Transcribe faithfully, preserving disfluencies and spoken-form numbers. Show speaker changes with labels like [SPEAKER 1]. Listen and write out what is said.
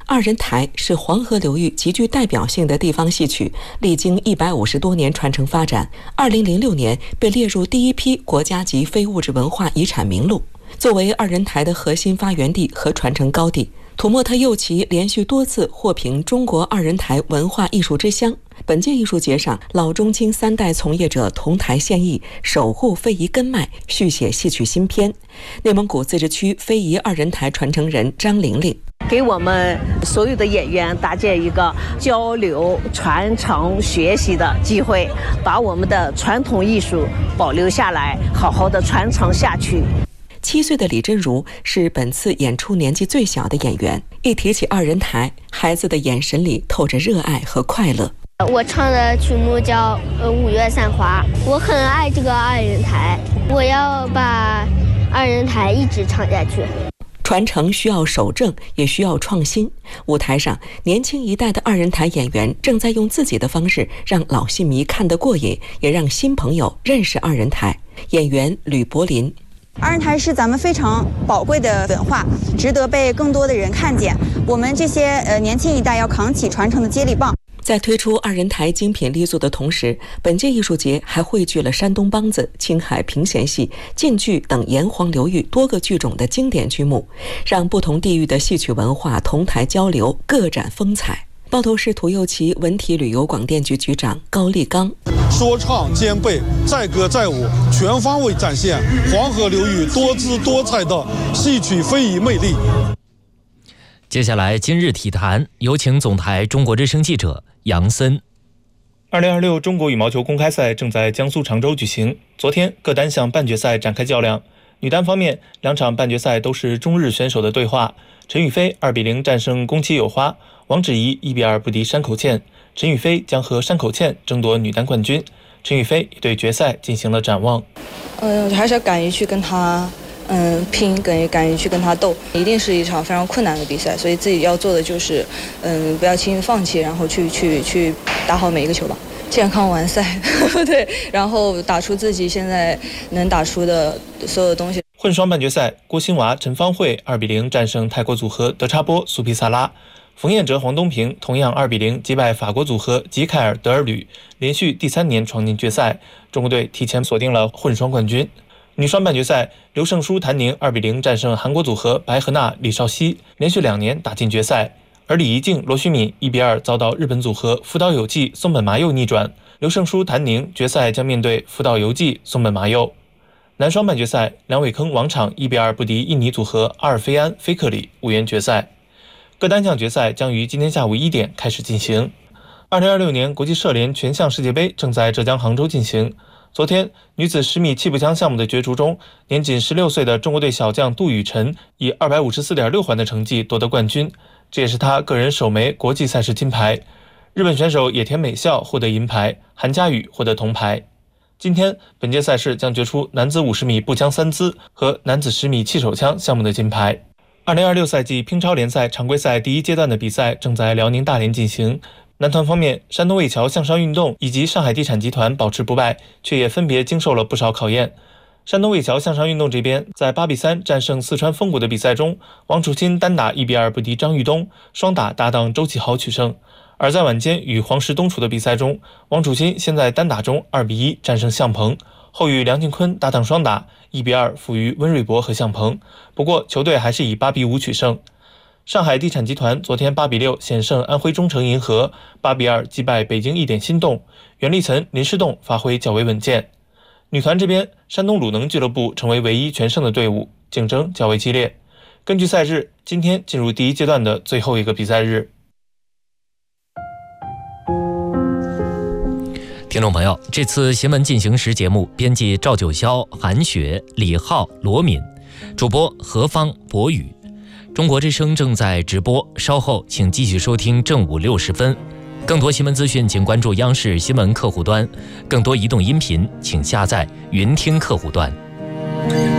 [SPEAKER 1] 二人台是黄河流域极具代表性的地方戏曲，历经一百五十多年传承发展，二零零六年被列入第一批国家级非物质文化遗产名录。作为二人台的核心发源地和传承高地，土默特右旗连续多次获评中国二人台文化艺术之乡。本届艺术节上，老中青三代从业者同台献艺，守护非遗根脉，续写戏曲新篇。内蒙古自治区非遗二人台传承人张玲玲，
[SPEAKER 2] 给我们所有的演员搭建一个交流、传承、学习的机会，把我们的传统艺术保留下来，好好的传承下去。
[SPEAKER 1] 七岁的李真如是本次演出年纪最小的演员。一提起二人台，孩子的眼神里透着热爱和快乐。
[SPEAKER 3] 我唱的曲目叫《呃五月散花》，我很爱这个二人台，我要把二人台一直唱下去。
[SPEAKER 1] 传承需要守正，也需要创新。舞台上，年轻一代的二人台演员正在用自己的方式，让老戏迷看得过瘾，也让新朋友认识二人台。演员吕柏林。
[SPEAKER 4] 二人台是咱们非常宝贵的文化，值得被更多的人看见。我们这些呃年轻一代要扛起传承的接力棒。
[SPEAKER 1] 在推出二人台精品力作的同时，本届艺术节还汇聚了山东梆子、青海评弦戏、晋剧等炎黄流域多个剧种的经典剧目，让不同地域的戏曲文化同台交流，各展风采。包头市土右旗文体旅游广电局局长高立刚，
[SPEAKER 5] 说唱兼备，载歌载舞，全方位展现黄河流域多姿多彩的戏曲非遗魅力。
[SPEAKER 6] 接下来今日体坛，有请总台中国之声记者杨森。
[SPEAKER 7] 二零二六中国羽毛球公开赛正在江苏常州举行，昨天各单项半决赛展开较量。女单方面，两场半决赛都是中日选手的对话。陈雨菲二比零战胜宫崎有花，王芷怡一比二不敌山口茜，陈雨菲将和山口茜争夺女单冠军。陈雨菲也对决赛进行了展望。
[SPEAKER 8] 嗯，还是要敢于去跟她嗯拼，敢敢于去跟她斗，一定是一场非常困难的比赛，所以自己要做的就是嗯不要轻易放弃，然后去去去打好每一个球吧。健康完赛对，然后打出自己现在能打出的所有的东西。
[SPEAKER 7] 混双半决赛，郭欣娃、陈芳慧二比零战胜泰国组合德查波、苏皮萨拉，冯彦哲、黄东萍同样二比零击败法国组合吉凯尔德尔吕，连续第三年闯进决赛，中国队提前锁定了混双冠军。女双半决赛，刘胜书、谭宁二比零战胜韩国组合白河娜、李绍熙，连续两年打进决赛。而李怡静、罗旭敏一比二遭到日本组合福岛有纪、松本麻佑逆转，刘胜书、谭宁决赛将面对福岛有纪、松本麻佑。男双半决赛，梁伟铿、王昶一比二不敌印尼组合阿尔菲安、菲克里，无缘决赛。各单项决赛将于今天下午一点开始进行。二零二六年国际射联全项世界杯正在浙江杭州进行。昨天，女子十米气步枪项目的角逐中，年仅十六岁的中国队小将杜雨辰以二百五十四点六环的成绩夺得冠军，这也是他个人首枚国际赛事金牌。日本选手野田美孝获得银牌，韩佳宇获得铜牌。今天，本届赛事将决出男子五十米步枪三姿和男子十米气手枪项目的金牌。二零二六赛季乒超联赛常规赛第一阶段的比赛正在辽宁大连进行。男团方面，山东卫桥向上运动以及上海地产集团保持不败，却也分别经受了不少考验。山东卫桥向上运动这边，在八比三战胜四川丰谷的比赛中，王楚钦单打一比二不敌张玉东，双打搭档周启豪取胜。而在晚间与黄石东楚的比赛中，王楚钦先在单打中二比一战胜向鹏，后与梁靖昆搭档双打一比二负于温瑞博和向鹏，不过球队还是以八比五取胜。上海地产集团昨天八比六险胜安徽中诚银河，八比二击败北京易点心动，袁立岑、林诗栋发挥较为稳健。女团这边，山东鲁能俱乐部成为唯一全胜的队伍，竞争较为激烈。根据赛制，今天进入第一阶段的最后一个比赛日。
[SPEAKER 6] 听众朋友，这次新闻进行时节目编辑赵九霄、韩雪、李浩、罗敏，主播何方、博宇。中国之声正在直播，稍后请继续收听正午六十分。更多新闻资讯请关注央视新闻客户端，更多移动音频请下载云听客户端。